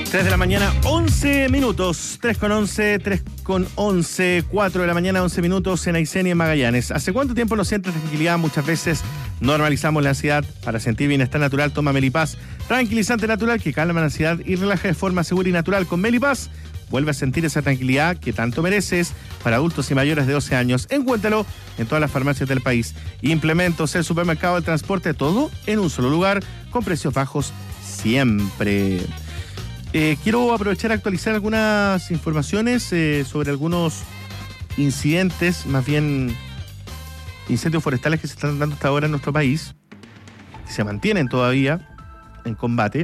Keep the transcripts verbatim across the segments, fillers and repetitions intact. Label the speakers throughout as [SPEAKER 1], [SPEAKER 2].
[SPEAKER 1] tres de la mañana, once minutos. tres con once, tres con once, cuatro de la mañana, once minutos en Aysén y en Magallanes. ¿Hace cuánto tiempo no sientes tranquilidad? Muchas veces normalizamos la ansiedad. Para sentir bienestar natural, toma Melipaz, tranquilizante natural que calma la ansiedad y relaja de forma segura y natural. Con Melipaz, vuelve a sentir esa tranquilidad que tanto mereces. Para adultos y mayores de doce años, encuéntralo en todas las farmacias del país. Implementos, el supermercado, el transporte, todo en un solo lugar, con precios bajos siempre. Eh, quiero aprovechar a actualizar algunas informaciones eh, sobre algunos incidentes, más bien incendios forestales que se están dando hasta ahora en nuestro país, que se mantienen todavía en combate,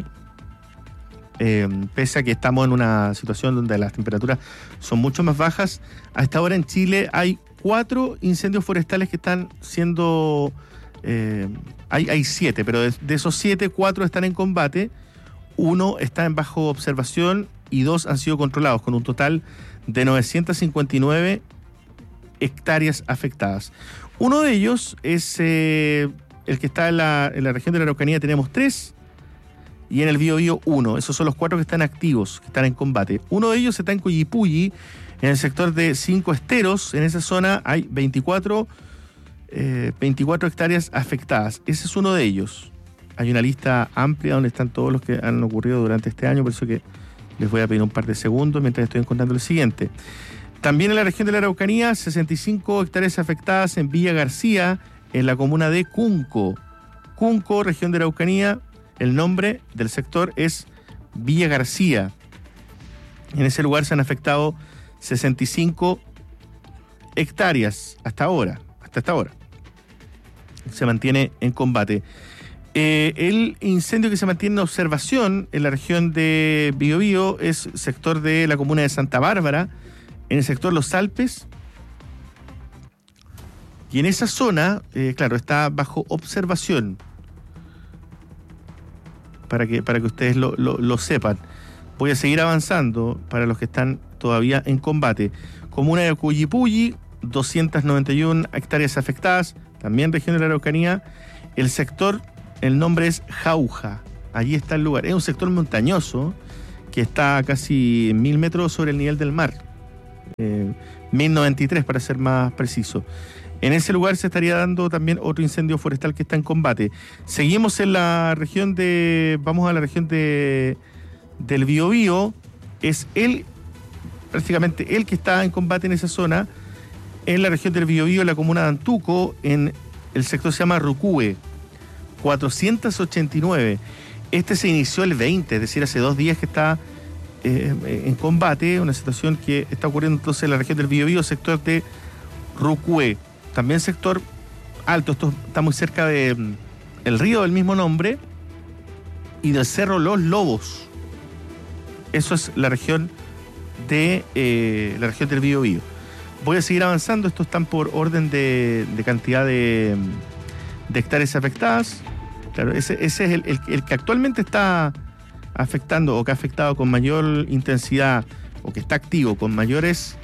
[SPEAKER 1] eh, pese a que estamos en una situación donde las temperaturas son mucho más bajas. Hasta ahora en Chile hay cuatro incendios forestales que están siendo... Eh, hay, hay siete, pero de, de esos siete, cuatro están en combate. Uno está en bajo observación y dos han sido controlados, con un total de novecientas cincuenta y nueve hectáreas afectadas. Uno de ellos es eh, el que está en la, en la región de la Araucanía, tenemos tres, y en el Biobío uno. Esos son los cuatro que están activos, que están en combate. Uno de ellos está en Coyipulli, en el sector de Cinco Esteros. En esa zona hay veinticuatro, eh, veinticuatro hectáreas afectadas. Ese es uno de ellos. Hay una lista amplia donde están todos los que han ocurrido durante este año, por eso que les voy a pedir un par de segundos mientras estoy contando el siguiente. También en la región de la Araucanía, sesenta y cinco hectáreas afectadas en Villa García, en la comuna de Cunco. Cunco, región de la Araucanía, el nombre del sector es Villa García. En ese lugar se han afectado sesenta y cinco hectáreas hasta ahora, hasta esta hora. Se mantiene en combate. Eh, el incendio que se mantiene en observación en la región de Biobío es sector de la comuna de Santa Bárbara, en el sector Los Alpes. Y en esa zona, eh, claro, está bajo observación, para que, para que ustedes lo, lo, lo sepan. Voy a seguir avanzando para los que están todavía en combate. Comuna de Coyipulli, doscientas noventa y una hectáreas afectadas, también región de la Araucanía. El sector... El nombre es Jauja, allí está el lugar. Es un sector montañoso que está a casi mil metros sobre el nivel del mar, eh, mil noventa y tres para ser más preciso. En ese lugar se estaría dando también otro incendio forestal que está en combate. Seguimos en la región de... Vamos a la región de del Biobío. Es él, prácticamente él que está en combate en esa zona, en la región del Biobío, en la comuna de Antuco, en el sector se llama Rucúe. cuatrocientos ochenta y nueve. Este se inició el veinte, es decir, hace dos días que está eh, en combate, una situación que está ocurriendo entonces en la región del Biobío, sector de Rucúe. También sector alto, esto está muy cerca del de, río del mismo nombre y del cerro Los Lobos. Eso es la región de eh, la región del Biobío. Voy a seguir avanzando, estos están por orden de, de cantidad de... de hectáreas afectadas. Claro, ese, ese es el, el, el que actualmente está afectando o que ha afectado con mayor intensidad o que está activo con mayores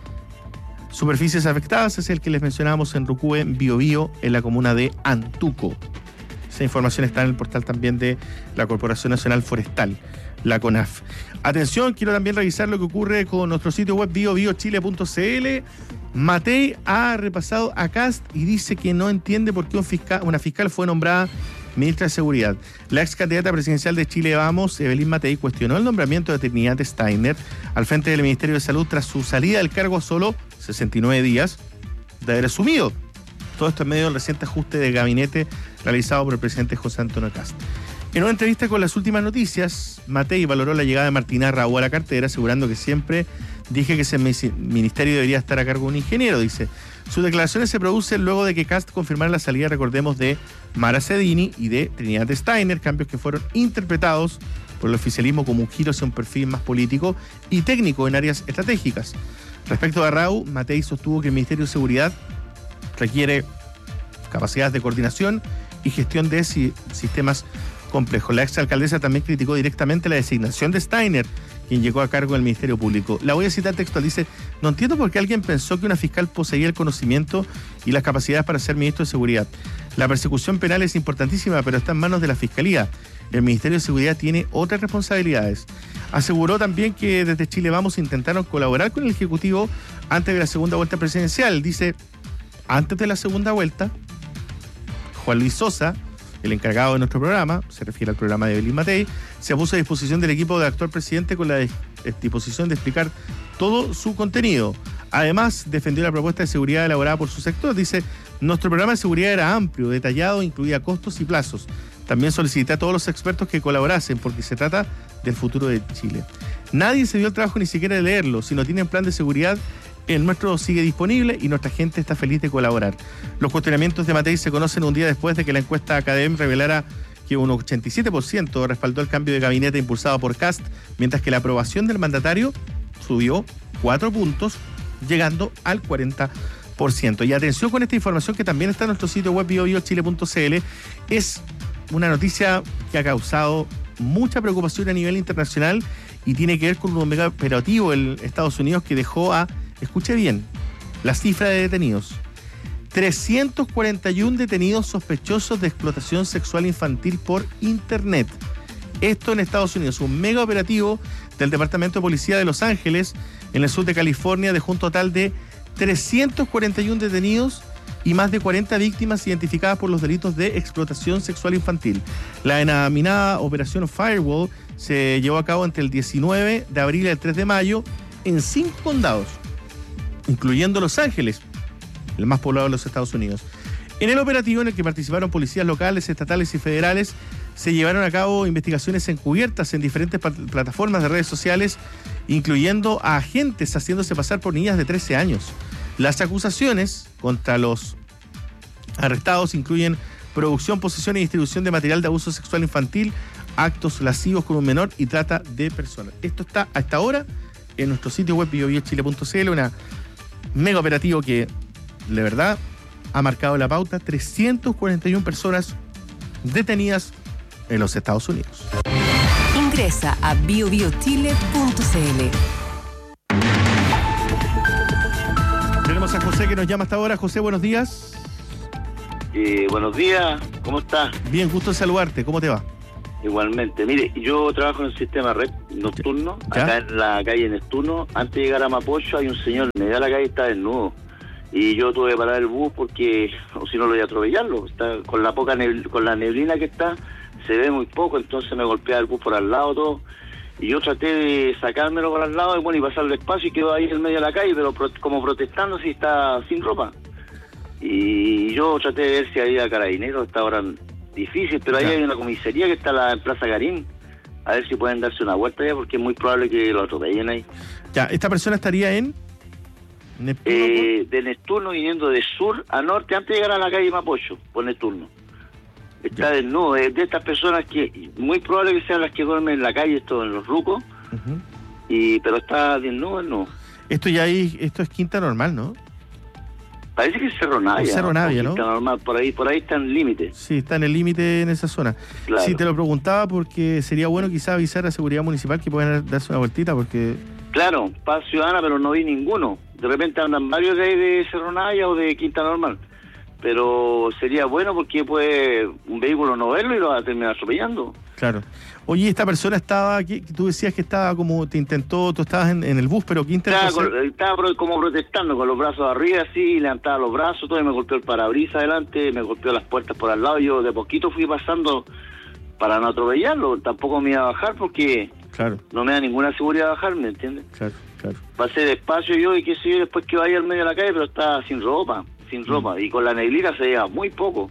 [SPEAKER 1] superficies afectadas, es el que les mencionábamos en Rucúe, Biobío, en la comuna de Antuco. Esa información está en el portal también de la Corporación Nacional Forestal, la CONAF. Atención, quiero también revisar lo que ocurre con nuestro sitio web bio bio chile punto c l. Matei ha repasado a Kast y dice que no entiende por qué un fiscal, una fiscal fue nombrada ministra de Seguridad. La ex candidata presidencial de Chile Vamos, Evelyn Matei, cuestionó el nombramiento de Trinidad Steiner al frente del Ministerio de Salud tras su salida del cargo a solo sesenta y nueve días de haber asumido. Todo esto en medio del reciente ajuste de gabinete realizado por el presidente José Antonio Kast. En una entrevista con Las Últimas Noticias, Matei valoró la llegada de Martina Raúl a la cartera, asegurando que siempre dije que ese ministerio debería estar a cargo de un ingeniero, dice. Sus declaraciones se producen luego de que Kast confirmara la salida, recordemos, de Mara Cedini y de Trinidad Steiner, cambios que fueron interpretados por el oficialismo como un giro hacia un perfil más político y técnico en áreas estratégicas. Respecto a Raúl, Matei sostuvo que el Ministerio de Seguridad requiere capacidades de coordinación y gestión de si- sistemas complejos. La exalcaldesa también criticó directamente la designación de Steiner, quien llegó a cargo del Ministerio Público. La voy a citar textual, dice: no entiendo por qué alguien pensó que una fiscal poseía el conocimiento y las capacidades para ser ministro de Seguridad. La persecución penal es importantísima, pero está en manos de la Fiscalía. El Ministerio de Seguridad tiene otras responsabilidades. Aseguró también que desde Chile Vamos intentaron colaborar con el Ejecutivo antes de la segunda vuelta presidencial. Dice, antes de la segunda vuelta, Juan Luis Sosa, el encargado de nuestro programa, se refiere al programa de Evelyn Matei, se puso a disposición del equipo del actual presidente con la disposición de explicar todo su contenido. Además, defendió la propuesta de seguridad elaborada por su sector. Dice, nuestro programa de seguridad era amplio, detallado, incluía costos y plazos. También solicité a todos los expertos que colaborasen porque se trata del futuro de Chile. Nadie se dio el trabajo ni siquiera de leerlo. Si no tienen plan de seguridad, el nuestro sigue disponible y nuestra gente está feliz de colaborar. Los cuestionamientos de Matei se conocen un día después de que la encuesta Academ revelara que un ochenta y siete por ciento respaldó el cambio de gabinete impulsado por Kast, mientras que la aprobación del mandatario subió cuatro puntos, llegando al cuarenta por ciento. Y atención con esta información que también está en nuestro sitio web bio bio chile punto c l. Es una noticia que ha causado mucha preocupación a nivel internacional y tiene que ver con un mega operativo en Estados Unidos que dejó a, escuche bien, la cifra de detenidos. trescientos cuarenta y uno detenidos sospechosos de explotación sexual infantil por Internet. Esto en Estados Unidos, un mega operativo del Departamento de Policía de Los Ángeles, en el sur de California, dejó un total de trescientos cuarenta y uno detenidos y más de cuarenta víctimas identificadas por los delitos de explotación sexual infantil. La denominada Operación Firewall se llevó a cabo entre el diecinueve de abril y el tres de mayo en cinco condados, incluyendo Los Ángeles, el más poblado de los Estados Unidos. En el operativo, en el que participaron policías locales, estatales y federales, se llevaron a cabo investigaciones encubiertas en diferentes plataformas de redes sociales, incluyendo a agentes haciéndose pasar por niñas de trece años. Las acusaciones contra los arrestados incluyen producción, posesión y distribución de material de abuso sexual infantil, actos lascivos con un menor y trata de personas. Esto está hasta ahora en nuestro sitio web bio bio chile punto c l, una mega operativo que, de verdad, ha marcado la pauta. trescientas cuarenta y una personas detenidas en los Estados Unidos.
[SPEAKER 2] Ingresa a bio bio chile punto c l.
[SPEAKER 1] Tenemos a José que nos llama hasta ahora. José, buenos días.
[SPEAKER 3] Eh, buenos días, ¿cómo estás?
[SPEAKER 1] Bien, gusto en saludarte. ¿Cómo te va?
[SPEAKER 3] Igualmente. Mire, yo trabajo en el sistema red nocturno,
[SPEAKER 1] ¿Ya?
[SPEAKER 3] Acá en la calle Neptuno. Antes de llegar a Mapocho hay un señor en medio de la calle, está desnudo. Y yo tuve que parar el bus porque, o si no, lo voy a atropellarlo. Está con la poca nebl- con la neblina que está, se ve muy poco, entonces me golpea el bus por al lado todo. Y yo traté de sacármelo por al lado y bueno, y pasarle espacio y quedó ahí en medio de la calle, pero pro- como protestando si está sin ropa. Y yo traté de ver si había carabineros, está ahora difícil, pero ahí
[SPEAKER 1] Ya.
[SPEAKER 3] hay una comisaría que está la, en Plaza Garín. A ver si pueden darse una vuelta allá porque es muy probable que lo atropellen ahí.
[SPEAKER 1] Ya, esta persona estaría en Neptuno.
[SPEAKER 3] Eh, de Neptuno viniendo de sur a norte antes de llegar a la calle Mapocho, por Neptuno. Está
[SPEAKER 1] Ya.
[SPEAKER 3] desnudo, es de estas personas que muy probable que sean las que duermen en la calle, esto en los rucos,
[SPEAKER 1] Ujú.
[SPEAKER 3] y pero está desnudo, no.
[SPEAKER 1] Esto ya hay, esto es Quinta Normal, ¿no?
[SPEAKER 3] Parece que es Cerro Navia.
[SPEAKER 1] O Cerro Navia,
[SPEAKER 3] o
[SPEAKER 1] ¿no?
[SPEAKER 3] Quinta Normal, por ahí, por ahí está en límite.
[SPEAKER 1] Sí, está en el límite en esa zona.
[SPEAKER 3] Claro.
[SPEAKER 1] Sí, te lo preguntaba porque sería bueno quizá avisar a Seguridad Municipal que puedan darse una vueltita porque...
[SPEAKER 3] Claro, paz ciudadana, pero no vi ninguno. De repente andan varios de ahí de Cerro Navia o de Quinta Normal. Pero sería bueno porque puede un vehículo no verlo y lo va a terminar atropellando.
[SPEAKER 1] Claro. Oye, esta persona estaba, que tú decías que estaba como, te intentó, tú estabas en, en el bus, pero ¿qué intentó
[SPEAKER 3] Estaba,
[SPEAKER 1] hacer?
[SPEAKER 3] con- estaba pro- como protestando con los brazos arriba, así, levantaba los brazos, todo, y me golpeó el parabrisas adelante, me golpeó las puertas por al lado. Yo de poquito fui pasando para no atropellarlo. Tampoco me iba a bajar porque
[SPEAKER 1] Claro,
[SPEAKER 3] no me da ninguna seguridad bajarme, ¿entiendes?
[SPEAKER 1] claro, claro.
[SPEAKER 3] Pasé despacio yo y qué sé yo, después que vaya al medio de la calle, pero estaba sin ropa, sin ropa. Y con la neblina se veía muy poco.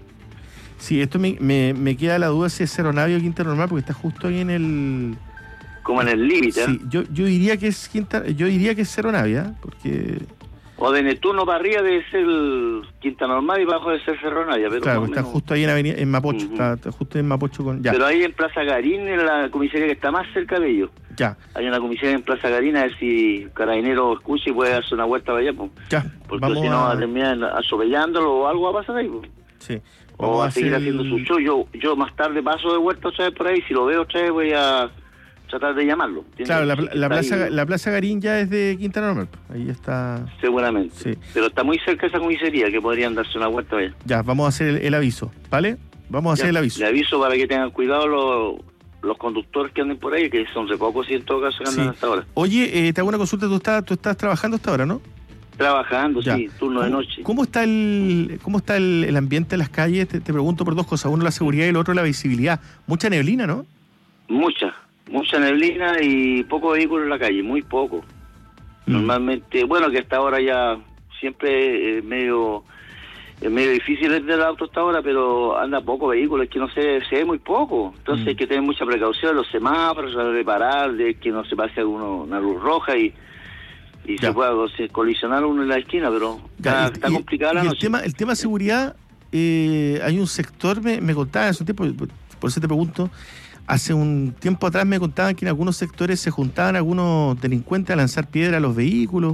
[SPEAKER 1] Sí, esto me, me, me queda la duda si es Cerro Navia o Quinta Normal porque está justo ahí en el...
[SPEAKER 3] Como en el límite, ¿eh?
[SPEAKER 1] Sí, yo, yo diría que es Quinta, yo diría que es Cerro Navia, porque...
[SPEAKER 3] O de Neptuno para arriba debe ser el Quinta Normal y abajo debe ser Cerro Navia, pero
[SPEAKER 1] Claro,
[SPEAKER 3] más o
[SPEAKER 1] está
[SPEAKER 3] menos-
[SPEAKER 1] justo ahí en avenida, en Mapocho,
[SPEAKER 3] Ujú.
[SPEAKER 1] está, está justo en Mapocho con... Ya,
[SPEAKER 3] Pero ahí en Plaza Garín, en la comisaría que está más cerca de ellos.
[SPEAKER 1] ya,
[SPEAKER 3] Hay una comisaría en Plaza Garín, a ver si Carabinero escucha y puede darse una vuelta para allá, pues.
[SPEAKER 1] ya.
[SPEAKER 3] Porque
[SPEAKER 1] Vamos
[SPEAKER 3] si no va
[SPEAKER 1] a...
[SPEAKER 3] a terminar atropellándolo o algo va a pasar ahí, pues.
[SPEAKER 1] Sí.
[SPEAKER 3] O
[SPEAKER 1] Vamos
[SPEAKER 3] va
[SPEAKER 1] a
[SPEAKER 3] a seguir
[SPEAKER 1] hacer
[SPEAKER 3] haciendo
[SPEAKER 1] el-
[SPEAKER 3] su show. Yo, yo más tarde paso de vuelta otra vez por ahí, si lo veo otra vez voy a tratar de llamarlo. ¿entiendes?
[SPEAKER 1] Claro, la,
[SPEAKER 3] Sí,
[SPEAKER 1] la
[SPEAKER 3] está
[SPEAKER 1] plaza,
[SPEAKER 3] ahí,
[SPEAKER 1] la plaza Garín ya es de Quinta Normal. Ahí está.
[SPEAKER 3] seguramente.
[SPEAKER 1] Sí.
[SPEAKER 3] Pero está muy cerca esa comisaría que podrían darse una vuelta allá.
[SPEAKER 1] Ya, vamos a hacer el, el aviso, ¿vale? Vamos a hacer
[SPEAKER 3] Ya,
[SPEAKER 1] el aviso.
[SPEAKER 3] Le aviso para que tengan cuidado los, los conductores que anden por ahí, que son de pocos y en todo caso que andan
[SPEAKER 1] Sí.
[SPEAKER 3] hasta ahora.
[SPEAKER 1] Oye, eh, te hago una consulta, tú estás, tú estás trabajando hasta ahora, ¿no?
[SPEAKER 3] Trabajando,
[SPEAKER 1] Ya.
[SPEAKER 3] sí, turno de
[SPEAKER 1] ¿Cómo-
[SPEAKER 3] noche.
[SPEAKER 1] ¿Cómo está el cómo está el, el ambiente en las calles? Te, te pregunto por dos cosas. Uno, la seguridad, y el otro, la visibilidad. Mucha neblina, ¿no?
[SPEAKER 3] Mucha, mucha neblina y poco vehículo en la calle, muy poco.
[SPEAKER 1] Mm.
[SPEAKER 3] Normalmente, bueno, que hasta ahora ya siempre es medio es medio difícil el del auto hasta ahora, pero anda poco vehículo, es que no se, se ve muy poco. Entonces
[SPEAKER 1] Mm.
[SPEAKER 3] hay que tener mucha precaución, los semáforos, de parar, de que no se pase alguno, una luz roja y, y
[SPEAKER 1] Ya.
[SPEAKER 3] se pueda se colisionar uno en la esquina, pero
[SPEAKER 1] Ya,
[SPEAKER 3] está,
[SPEAKER 1] y-
[SPEAKER 3] está
[SPEAKER 1] y-
[SPEAKER 3] complicada la
[SPEAKER 1] y el
[SPEAKER 3] noche.
[SPEAKER 1] tema, el tema de seguridad, eh, hay un sector, me, me contaban hace un tiempo, por, por eso te pregunto, hace un tiempo atrás me contaban que en algunos sectores se juntaban algunos delincuentes a lanzar piedra a los vehículos.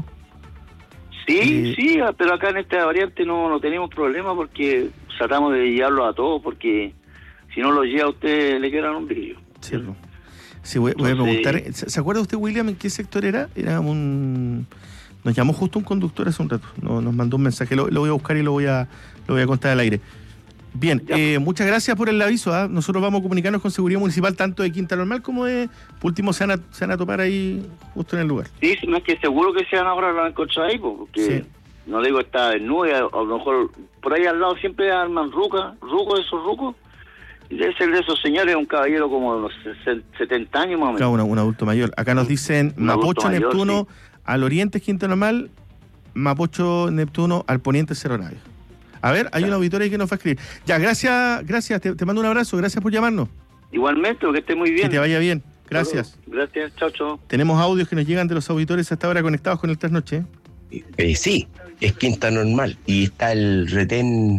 [SPEAKER 3] Sí,
[SPEAKER 1] Eh,
[SPEAKER 3] sí, pero acá en esta variante no, no tenemos problema porque tratamos de guiarlos a todos, porque si no los lleva a usted le quedan un brillo.
[SPEAKER 1] Cierto. Sí, voy, voy a
[SPEAKER 3] Entonces-
[SPEAKER 1] preguntar, ¿se, se acuerda usted, William, en qué sector era? Era un... Nos llamó justo un conductor hace un rato, no- nos mandó un mensaje, lo, lo voy a buscar y lo voy a, lo voy a contar al aire. Bien,
[SPEAKER 3] Ya.
[SPEAKER 1] eh, muchas gracias por el aviso. ¿ah? Nosotros vamos a comunicarnos con Seguridad Municipal tanto de Quinta Normal como de... Por último, se van a, se van a topar ahí justo en el lugar.
[SPEAKER 3] Sí, sí, no es que seguro que sean ahora lo han encontrado ahí, po, porque
[SPEAKER 1] Sí.
[SPEAKER 3] no le digo está desnudo, a, a lo mejor por ahí al lado siempre arman rucas, rucos de esos rucos, y debe ser de esos señores, un caballero como de unos setenta años más o menos.
[SPEAKER 1] Claro, un, un adulto mayor. Acá nos dicen
[SPEAKER 3] Un adulto
[SPEAKER 1] Mapocho,
[SPEAKER 3] mayor,
[SPEAKER 1] Neptuno, al oriente es Quinta Normal, Mapocho, Neptuno, al poniente Cerro Navia. A ver, hay
[SPEAKER 3] Ya.
[SPEAKER 1] un auditorio ahí que nos va a escribir. Ya, gracias, gracias, te, te mando un abrazo, gracias por llamarnos.
[SPEAKER 3] Igualmente, que esté muy bien.
[SPEAKER 1] Que te vaya bien, gracias.
[SPEAKER 3] Gracias, chao, chao.
[SPEAKER 1] Tenemos audios que nos llegan de los auditores hasta ahora conectados con el Trasnoche.
[SPEAKER 4] Eh, sí, es Quinta Normal y está el retén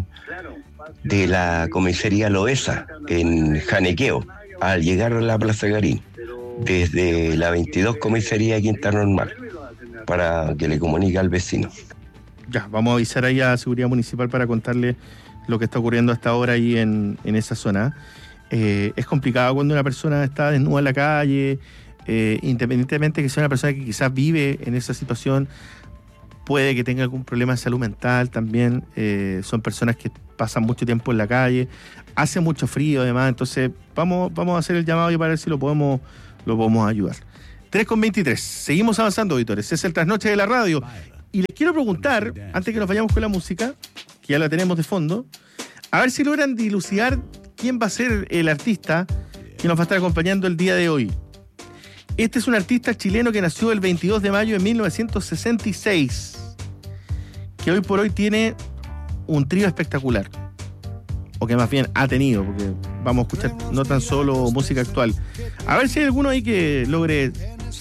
[SPEAKER 4] de la comisaría Loesa en Janequeo al llegar a la Plaza Garín desde la veintidós comisaría de Quinta Normal para que le comunique al vecino.
[SPEAKER 1] Ya, vamos a avisar ahí a Seguridad Municipal para contarle lo que está ocurriendo hasta ahora ahí en, en esa zona. Eh, es complicado cuando una persona está desnuda en la calle, eh, independientemente que sea una persona que quizás vive en esa situación, puede que tenga algún problema de salud mental también. Eh, son personas que pasan mucho tiempo en la calle, hace mucho frío además, entonces vamos, vamos a hacer el llamado y para ver si lo podemos, lo podemos ayudar. tres con veintitrés, seguimos avanzando, auditores, es el Trasnoche de la radio. Y les quiero preguntar, antes que nos vayamos con la música, que ya la tenemos de fondo, a ver si logran dilucidar quién va a ser el artista que nos va a estar acompañando el día de hoy. Este es un artista chileno que nació el veintidós de mayo de mil novecientos sesenta y seis, que hoy por hoy tiene un trío espectacular, o que más bien ha tenido, porque vamos a escuchar no tan solo música actual. A ver si hay alguno ahí que logre